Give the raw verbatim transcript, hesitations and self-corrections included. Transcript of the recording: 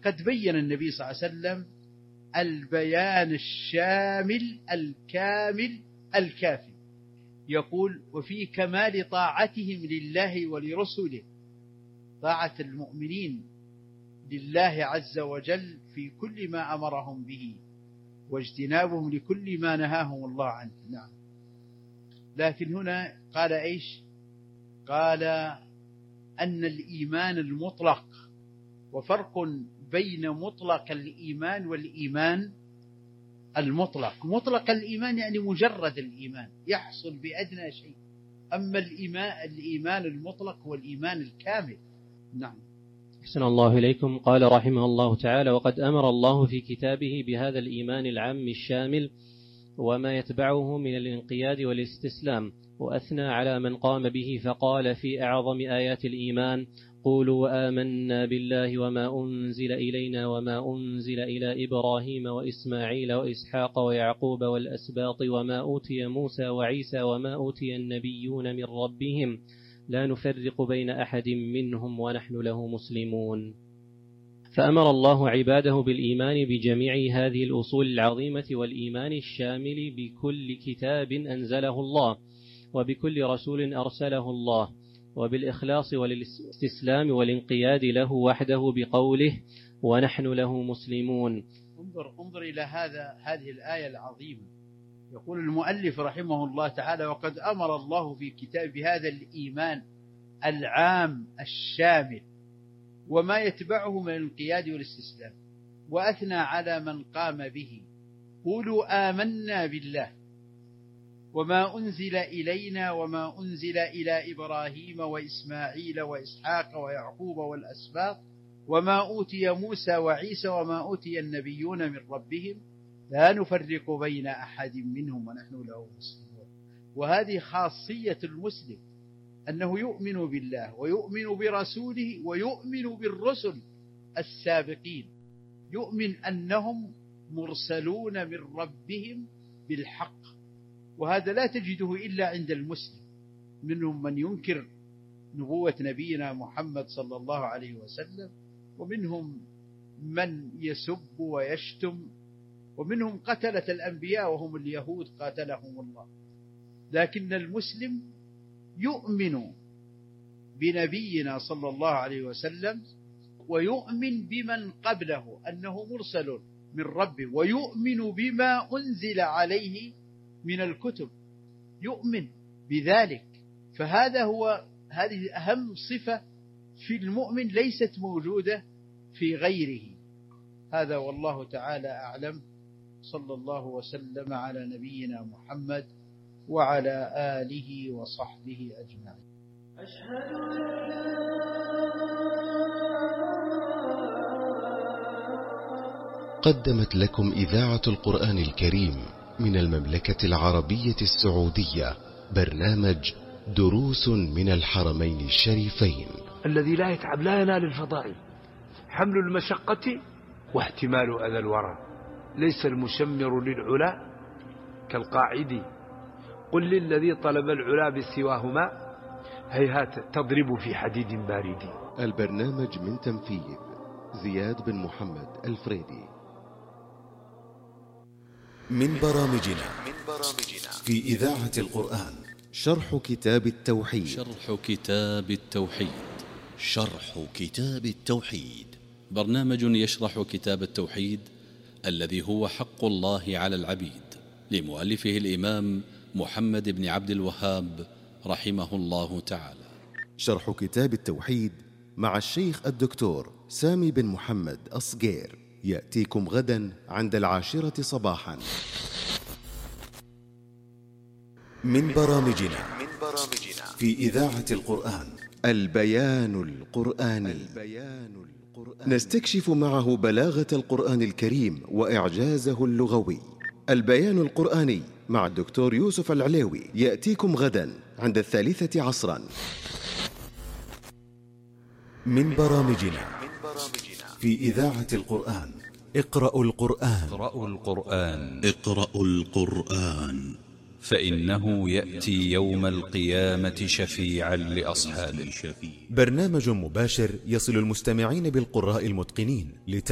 قد بين النبي صلى الله عليه وسلم البيان الشامل الكامل الكافي، يقول: وفي كمال طاعتهم لله ولرسله، طاعة المؤمنين لله عز وجل في كل ما أمرهم به، واجتنابهم لكل ما نهاهم الله عنه. نعم. لكن هنا قال إيش؟ قال أن الإيمان المطلق، وفرق بين مطلق الإيمان والإيمان المطلق. مطلق الإيمان يعني مجرد الإيمان يحصل بأدنى شيء، أما الإيمان, الإيمان المطلق هو الإيمان الكامل. نعم. أحسن الله إليكم. قال رحمه الله تعالى: وقد أمر الله في كتابه بهذا الإيمان العام الشامل وما يتبعه من الانقياد والاستسلام، وأثنى على من قام به فقال في أعظم آيات الإيمان: قولوا آمنا بالله وما أنزل إلينا وما أنزل إلى إبراهيم وإسماعيل وإسحاق ويعقوب والأسباط وما أوتي موسى وعيسى وما أوتي النبيون من ربهم لا نفرق بين أحد منهم ونحن له مسلمون. فأمر الله عباده بالإيمان بجميع هذه الأصول العظيمة والإيمان الشامل بكل كتاب أنزله الله وبكل رسول أرسله الله، وبالإخلاص والاستسلام والانقياد له وحده بقوله: ونحن له مسلمون. انظر, انظر إلى هذا هذه الآية العظيمة. يقول المؤلف رحمه الله تعالى: وقد أمر الله في كتاب بهذا الإيمان العام الشامل وما يتبعه من الانقياد والاستسلام، وأثنى على من قام به: قولوا آمنا بالله وما أنزل إلينا وما أنزل إلى إبراهيم وإسماعيل وإسحاق ويعقوب والأسباط وما أوتي موسى وعيسى وما أوتي النبيون من ربهم لا نفرق بين أحد منهم ونحن له مسلمون. وهذه خاصية المسلم، أنه يؤمن بالله ويؤمن برسوله ويؤمن بالرسل السابقين، يؤمن أنهم مرسلون من ربهم بالحق. وهذا لا تجده إلا عند المسلم. منهم من ينكر نبوة نبينا محمد صلى الله عليه وسلم، ومنهم من يسب ويشتم، ومنهم قتلة الأنبياء وهم اليهود قاتلهم الله. لكن المسلم يؤمن بنبينا صلى الله عليه وسلم ويؤمن بمن قبله أنه مرسل من ربه، ويؤمن بما أنزل عليه من الكتب، يؤمن بذلك. فهذا هو هذه أهم صفة في المؤمن ليست موجودة في غيره. هذا والله تعالى أعلم. صلى الله وسلم على نبينا محمد وعلى آله وصحبه أجمعين. أشهد أن قدمت لكم إذاعة القرآن الكريم من المملكة العربية السعودية برنامج دروس من الحرمين الشريفين. الذي لا يتعب لا ينال الفضائل، حمل المشقة واحتمال أذى الورى. ليس المشمر للعلا كالقاعد، قل للذي طلب العلا بسواهما هيهات تضرب في حديد بارد. البرنامج من تنفيذ زياد بن محمد الفريدي. من برامجنا في إذاعة القرآن شرح كتاب التوحيد. شرح كتاب التوحيد شرح كتاب التوحيد برنامج يشرح كتاب التوحيد الذي هو حق الله على العبيد، لمؤلفه الإمام محمد بن عبد الوهاب رحمه الله تعالى. شرح كتاب التوحيد مع الشيخ الدكتور سامي بن محمد الصقير يأتيكم غدا عند العاشرة صباحا. من برامجنا في إذاعة القرآن البيان القرآني. نستكشف معه بلاغة القرآن الكريم وإعجازه اللغوي. البيان القرآني مع الدكتور يوسف العليوي يأتيكم غدا عند الثالثة عصرا. من برامجنا في إذاعة القرآن اقرأوا القرآن. اقرأوا القرآن اقرأوا القرآن فإنه يأتي يوم القيامة شفيعا لأصحابه. برنامج مباشر يصل المستمعين بالقراء المتقنين.